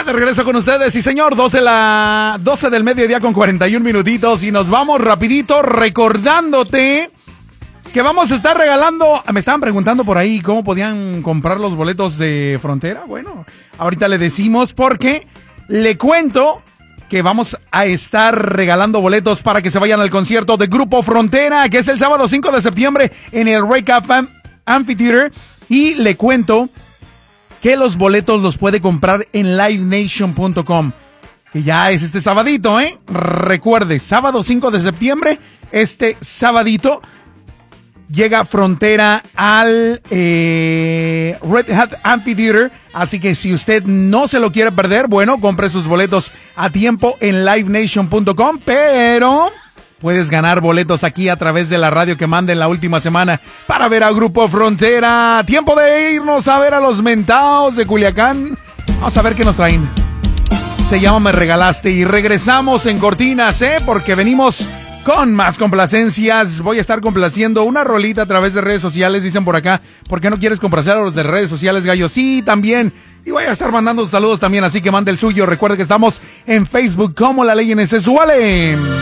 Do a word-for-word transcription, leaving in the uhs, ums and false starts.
Ya de regreso con ustedes, sí señor, doce, la, doce del mediodía con cuarenta y un minutitos y nos vamos rapidito recordándote que vamos a estar regalando. Me estaban preguntando por ahí cómo podían comprar los boletos de Frontera. Bueno, ahorita le decimos porque le cuento que vamos a estar regalando boletos para que se vayan al concierto de Grupo Frontera, que es el sábado cinco de septiembre en el Wake Up Amphitheater. Y le cuento que los boletos los puede comprar en live nation punto com, que ya es este sabadito, ¿eh? Recuerde, sábado cinco de septiembre, este sabadito, llega Frontera al eh, Red Hat Amphitheater. Así que si usted no se lo quiere perder, bueno, compre sus boletos a tiempo en live nation punto com, pero puedes ganar boletos aquí a través de la radio que mande en la última semana para ver a Grupo Frontera. Tiempo de irnos a ver a los mentaos de Culiacán. Vamos a ver qué nos traen. Se llama Me Regalaste y regresamos en cortinas, ¿eh? Porque venimos con más complacencias. Voy a estar complaciendo una rolita a través de redes sociales, dicen por acá. ¿Por qué no quieres complacer a los de redes sociales, gallo? Sí, también. Y voy a estar mandando saludos también, así que mande el suyo. Recuerde que estamos en Facebook como La Ley N S. ¡Súbale!